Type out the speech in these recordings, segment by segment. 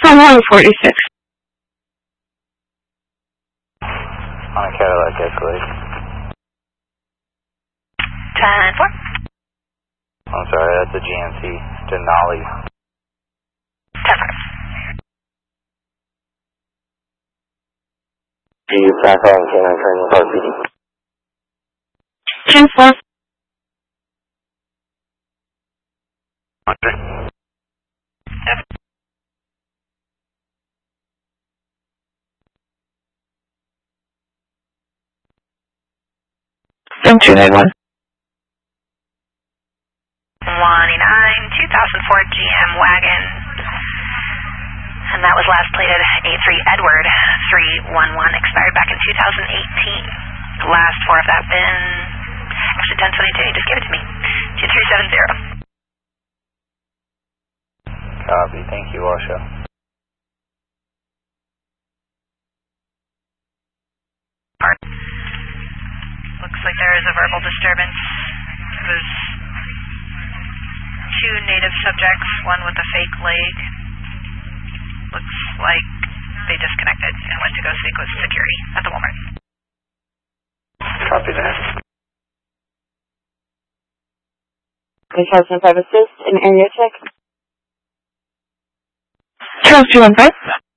146. On a Cadillac Escalade. 10-4. I'm sorry, that's a GMC Denali. 10-5. GU platform, Canine Training Park PD. 10-4. Yep. 7291. 2004 GM wagon, and that was last plated A3 Edward 311, expired back in 2018. The last four of that VIN, actually 1022, just give it to me, 2370. Copy, thank you, Washoe. Looks like there is a verbal disturbance. There's two native subjects, one with a fake leg. Looks like they disconnected and went to go speak with security at the Walmart. Copy that. Charles 5 assist, an area check. Charles 215.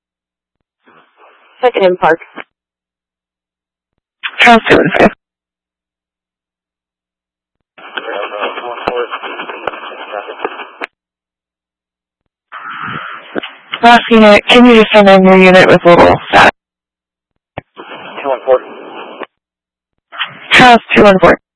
Second in park. Charles 215. Last unit, can you just send in your unit with a little status? 214. Charles 214.